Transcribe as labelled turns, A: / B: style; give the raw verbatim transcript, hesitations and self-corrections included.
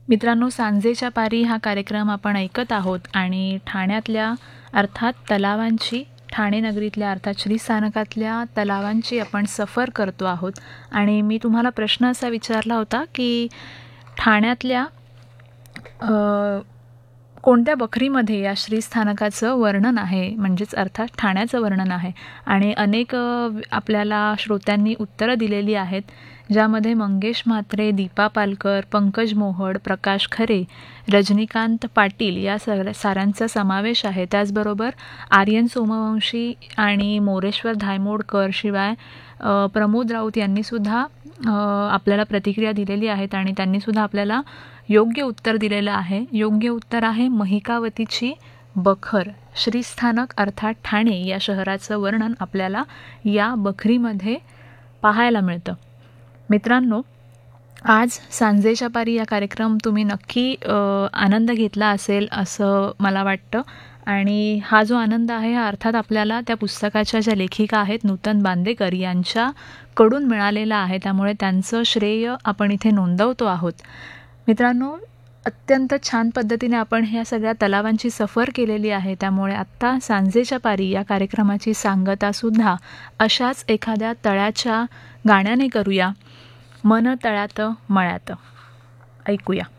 A: मित्रांनो, सांजेच्या पारी हा कार्यक्रम आपण ऐकत आहोत आणि ठाण्यातल्या अर्थात तलावांची, ठाणे नगरीतल्या अर्थात श्रीस्थानकातल्या तलावांची आपण सफर करतो आहोत. आणि मी तुम्हाला प्रश्न असा विचारला होता की ठाण्यातल्या अ, कोणत्या बखरीमध्ये या श्रीस्थानकाचं वर्णन आहे, म्हणजेच अर्थात ठाण्याचं वर्णन आहे. आणि अनेक अ, आपल्याला श्रोत्यांनी उत्तरं दिलेली आहेत, ज्यामध्ये मंगेश म्हात्रे, दीपा पालकर, पंकज मोहड, प्रकाश खरे, रजनीकांत पाटील या सगळ्या साऱ्यांचा समावेश आहे. त्याचबरोबर आर्यन सोमवंशी आणि मोरेश्वर धायमोडकर, शिवाय अ, प्रमोद राऊत यांनीसुद्धा अ, आपल्याला प्रतिक्रिया दिलेली आहेत आणि त्यांनीसुद्धा आपल्याला योग्य उत्तर दिलेलं आहे. योग्य उत्तर आहे महिकावतीची बखर. श्रीस्थानक अर्थात ठाणे या शहराचं वर्णन आपल्याला या बखरीमध्ये पाहायला मिळतं. मित्रांनो, आज सांजेच्या पारी या कार्यक्रम तुम्ही नक्की अ, आनंद घेतला असेल असं मला वाटतं. आणि हा जो आनंद आहे हा अर्थात आपल्याला त्या पुस्तकाच्या ज्या लेखिका आहेत नूतन बांदेकर यांच्याकडून मिळालेला आहे, त्यामुळे त्यांचं श्रेय आपण इथे नोंदवतो आहोत. मित्रांनो, अत्यंत छान पद्धतीने आपण ह्या सगळ्या तलावांची सफर केलेली आहे, त्यामुळे आत्ता सांजेच्या पारी या कार्यक्रमाची सांगतासुद्धा अशाच एखाद्या तळ्याच्या गाण्याने करूया. मन तळ्यात मळ्यात. ऐकूया.